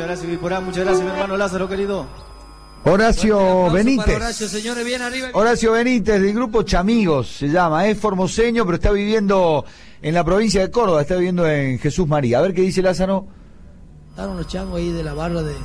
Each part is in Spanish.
Viporá, muchas gracias, mi hermano Lázaro, querido. Horacio Benítez. Horacio, señores, bien arriba. Horacio Benítez, del grupo Chamigos, se llama, es formoseño, pero está viviendo en la provincia de Córdoba, está viviendo en Jesús María. A ver qué dice Lázaro. Estaban unos changos ahí de la barra del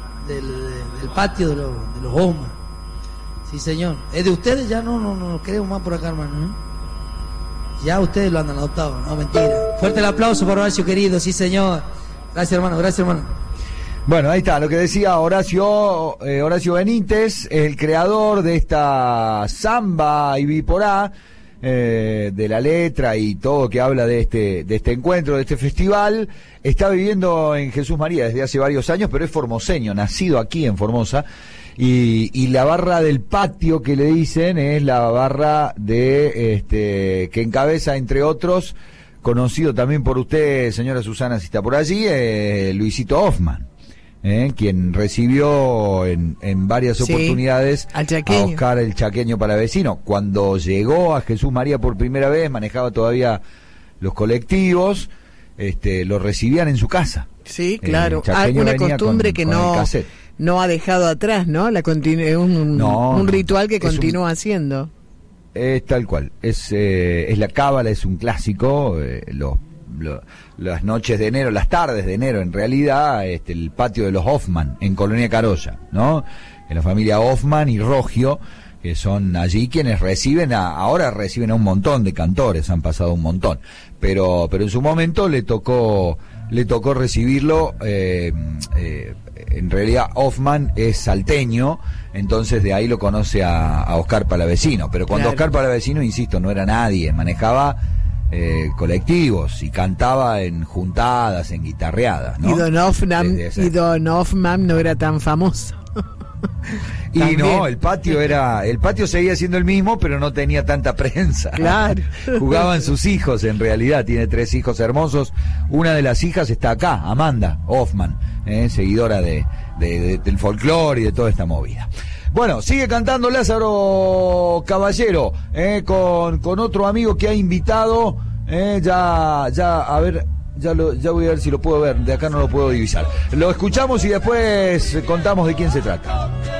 patio de los Osma. Sí, señor. ¿Es de ustedes? Ya no queremos más por acá, hermano, ¿eh? Ya ustedes lo han adoptado, no, mentira. Fuerte el aplauso para Horacio, querido, sí, señor. Gracias, hermano, gracias, hermano. Bueno, ahí está, lo que decía Horacio Benítez, el creador de esta samba y Viporá, de la letra y todo que habla de este encuentro, de este festival. Está viviendo en Jesús María desde hace varios años, pero es formoseño, nacido aquí en Formosa. Y la barra del patio que le dicen es la barra de que encabeza, entre otros, conocido también por usted, señora Susana, si está por allí, Luisito Hoffman. Quien recibió en varias oportunidades a Oscar el Chaqueño Palavecino. Cuando llegó a Jesús María por primera vez, manejaba todavía los colectivos, lo recibían en su casa. Sí, claro. Una costumbre que no ha dejado atrás, ¿no? Un ritual que continúa haciendo. Es tal cual. Es la cábala, es un clásico. Las noches de enero, las tardes de enero, en realidad, el patio de los Hoffman, en Colonia Carolla, ¿no? En la familia Hoffman y Rogio, que son allí quienes ahora reciben a un montón de cantores, han pasado un montón, pero en su momento le tocó recibirlo. En realidad Hoffman es salteño, entonces de ahí lo conoce a Oscar Palavecino, pero cuando Oscar Palavecino, insisto, no era nadie, manejaba colectivos y cantaba en juntadas, en guitarreadas, ¿no? Y Don Hoffman no era tan famoso. Y no, el patio seguía siendo el mismo, pero no tenía tanta prensa. Claro. Jugaban sus hijos, en realidad, tiene 3 hijos hermosos. Una de las hijas está acá, Amanda Hoffman, seguidora del folclore y de toda esta movida. Bueno, sigue cantando Lázaro Caballero, con otro amigo que ha invitado, a ver, ya voy a ver si lo puedo ver, de acá no lo puedo divisar. Lo escuchamos y después contamos de quién se trata.